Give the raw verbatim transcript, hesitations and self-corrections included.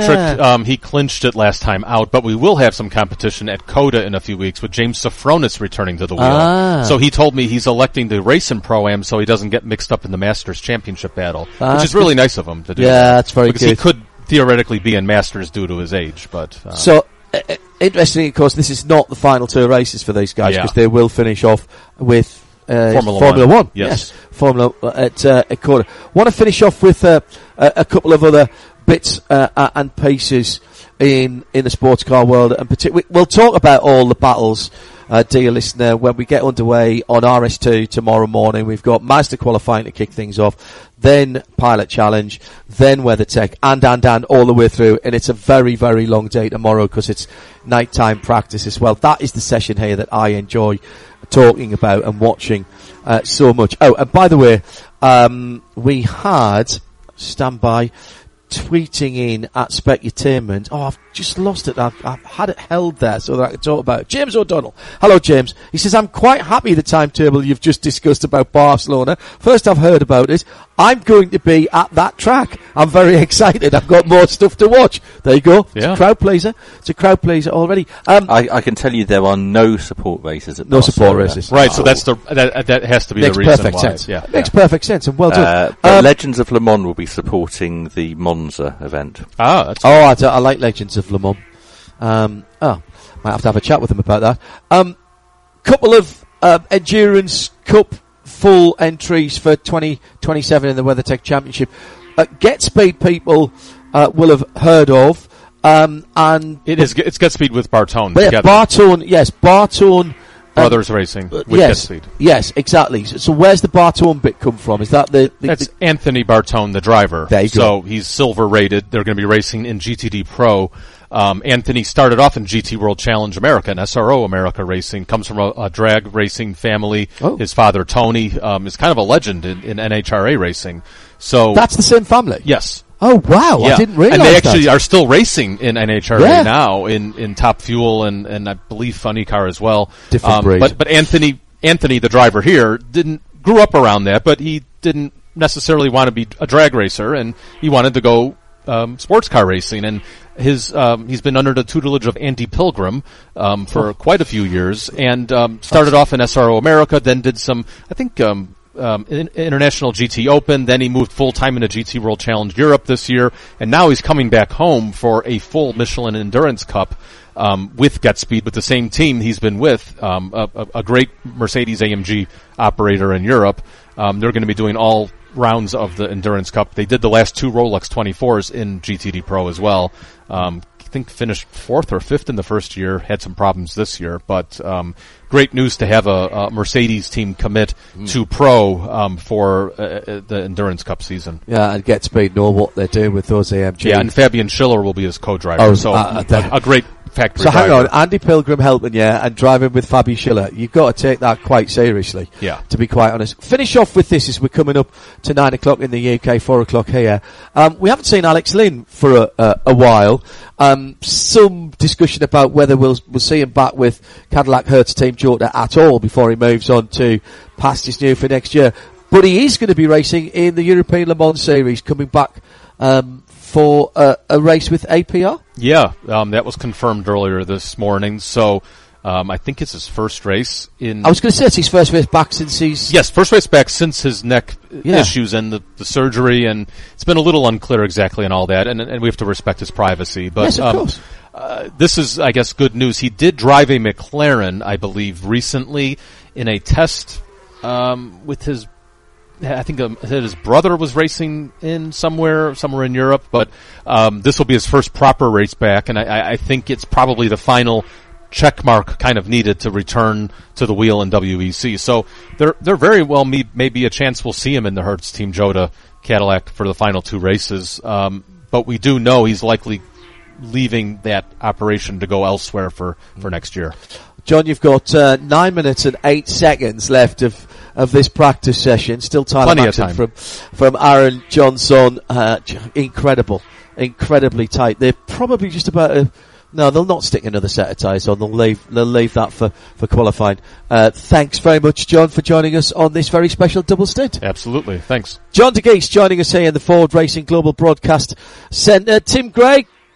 Patrick, um, he clinched it last time out, but we will have some competition at COTA in a few weeks with James Safronis returning to the wheel. Ah. So he told me he's electing to race in Pro-Am so he doesn't get mixed up in the Masters Championship battle, Ah, which is really good. Nice of him to do. Yeah, that. that's very because good. Because he could theoretically be in Masters due to his age, but uh, so. Uh, interestingly, of course, this is not the final two races for these guys because yeah. they will finish off with uh, Formula, Formula One. One. Yes, yes. Formula at uh, at COTA. Want to finish off with uh, a, a couple of other bits uh, and pieces in in the sports car world, and particularly we'll talk about all the battles. Uh, dear listener, when we get underway on R S two tomorrow morning, we've got Mazda qualifying to kick things off, then Pilot Challenge, then WeatherTech, and, and, and all the way through. And it's a very, very long day tomorrow because it's nighttime practice as well. That is the session here that I enjoy talking about and watching uh, so much. Oh, and by the way, um, we had, stand by, tweeting in at Specutainment. Oh, I've just lost it. I've, I've had it held there so that I can talk about it. James O'Donnell. Hello, James. He says, I'm quite happy the timetable you've just discussed about Barcelona. First I've heard about it. I'm going to be at that track. I'm very excited. I've got more stuff to watch. There you go. Yeah. It's a crowd pleaser. It's a crowd pleaser already. Um, I, I can tell you there are no support races at No Barcelona. support races. right. So that's the that, that has to be makes the reason perfect why. sense. Yeah, makes yeah. perfect sense and well done. Uh, but um, Legends of Le Mans will be supporting the Monza event. Ah, that's Oh, I, do, I like Legends of Le Mans. Um, oh, might have to have a chat with them about that. Um, couple of uh, Endurance Cup full entries for twenty twenty-seven in the WeatherTech Championship. Uh, Get Speed people uh, will have heard of, um, and it is. It's Getspeed with Bartone yeah, together. Bartone, yes, Bartone. Brothers Racing with yes, Getspeed. yes, exactly. So, so where's the Bartone bit come from? Is that the? the That's the Anthony Bartone, the driver. There you so go. he's silver rated. They're going to be racing in G T D Pro. Um, Anthony started off in G T World Challenge America and S R O America Racing. Comes from a, a drag racing family. Oh. His father Tony um, is kind of a legend in, in N H R A racing. So That's the same family. yes. Oh wow! Yeah. I didn't realize and they actually that. are still racing in N H R A Yeah. now in, in Top Fuel and, and I believe Funny Car as well. Different um, breed. But but Anthony Anthony the driver here didn't grew up around that, but he didn't necessarily want to be a drag racer, and he wanted to go um, sports car racing. And his um, he's been under the tutelage of Andy Pilgrim um, for Oh. quite a few years, and um, started off in S R O America, then did some I think. Um, Um, in, International G T Open, then he moved full-time into G T World Challenge Europe this year, and now he's coming back home for a full Michelin Endurance Cup um, with Getspeed, with the same team he's been with, um, a, a, a great Mercedes A M G operator in Europe. Um, they're going to be doing all rounds of the Endurance Cup. They did the last two Rolex twenty-fours in G T D Pro as well. Um, I think finished fourth or fifth in the first year, had some problems this year, but um, great news to have a, a Mercedes team commit mm. to Pro um, for uh, the Endurance Cup season. Yeah, and Get Speed know what they're doing with those A M Gs. Yeah, and Fabian Schiller will be his co-driver, Oh, so uh, a, a great factory So driver. hang on, Andy Pilgrim helping you and driving with Fabian Schiller. You've got to take that quite seriously. Yeah. To be quite honest. Finish off with this as we're coming up to nine o'clock in the U K, four o'clock here. Um, we haven't seen Alex Lynn for a, a, a while. Um, some discussion about whether we'll, we'll see him back with Cadillac Hertz Team Jota at all before he moves on to Pastures New for next year. But he is going to be racing in the European Le Mans Series, coming back um, for uh, a race with A P R. Yeah, um, that was confirmed earlier this morning. So um, I think it's his first race in. I was going to say it's his first race back since he's. Yes, first race back since his neck Yeah. issues and the, the surgery, and it's been a little unclear exactly and all that, and, and we have to respect his privacy. But Yes, of um, course. Uh, this is, I guess, good news. He did drive a McLaren, I believe, recently in a test um, with his. I think um, his brother was racing in somewhere, somewhere in Europe. But um, this will be his first proper race back, and I, I think it's probably the final check mark kind of needed to return to the wheel in W E C. So there, there very well may, may be a chance we'll see him in the Hertz Team Jota Cadillac for the final two races. Um, but we do know he's likely leaving that operation to go elsewhere for, for next year. John, you've got uh, nine minutes and eight seconds left of, of this practice session. Still Tyler Plenty of Maxson time. from from Aaron Johnson. Uh, incredible, incredibly tight. They're probably just about to. No, they'll not stick another set of tyres on. They'll leave. They'll leave that for for qualifying. Uh, thanks very much, John, for joining us on this very special double stint. Absolutely, thanks. John de Geest joining us here in the Ford Racing Global Broadcast Centre. Tim Gray,